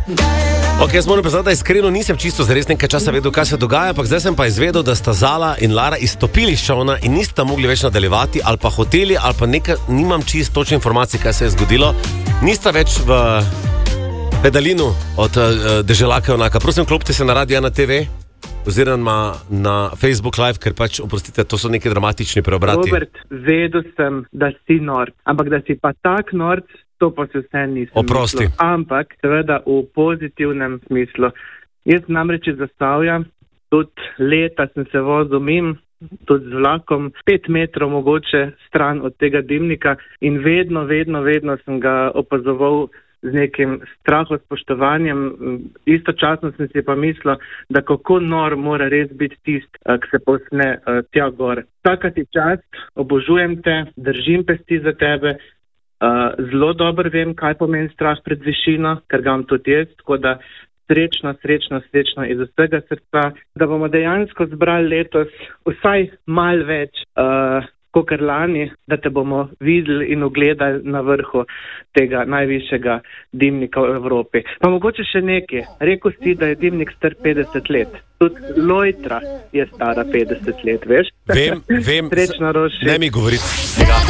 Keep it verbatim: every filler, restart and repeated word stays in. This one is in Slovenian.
Ok, jaz moram priznati, da iskreno nisem čisto zares nekaj časa vedel, kaj se dogaja, ampak zdaj sem pa izvedel, da sta Zala in Lara izstopili iz čovna in nista mogli več nadaljevati, ali pa hoteli, ali pa nekaj, nimam čisto točne informacije, kaj se je zgodilo. Nista več v pedalinu od uh, Deželaka Junaka. Prosim, klopite se na Radio ena te ve oziroma na Facebook Live, ker pač, oprostite, to so neki dramatični preobrati. Robert, vedel sem, da si nord, ampak da si pa tak nord, to pa se vse nisem Oprosti. mislil. Ampak, seveda, v pozitivnem smislu. Jaz namreč iz Zasavja, tudi leta sem se vozil mim, tudi z vlakom, pet metrov mogoče stran od tega dimnika in vedno, vedno, vedno sem ga opazoval z nekim strahospoštovanjem. Istočasno sem si pa mislil, da kako nor mora res biti tist, ki se posne tja gor. Vsaka ti čast, obožujem te, držim pesti za tebe, Uh, zelo dobro vem, kaj pomeni strah pred višino, ker ga imam tudi jaz, tako da srečno, srečno, srečno iz vsega srca, da bomo dejansko zbrali letos vsaj malo več uh, kakor lani, da te bomo videli in ogledali na vrhu tega najvišjega dimnika v Evropi. Pa mogoče še nekaj. Rekel si, da je dimnik star petdeset let. Tudi Lojtra je stara petdeset let, veš? Vem, vem. Srečno, Roši. Ne mi govoriti.